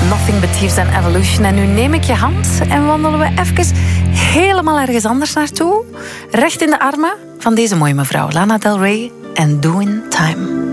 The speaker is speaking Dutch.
Nothing But Thieves and Evolution. En nu neem ik je hand en wandelen we even helemaal ergens anders naartoe. Recht in de armen van deze mooie mevrouw, Lana Del Rey en Doing Time.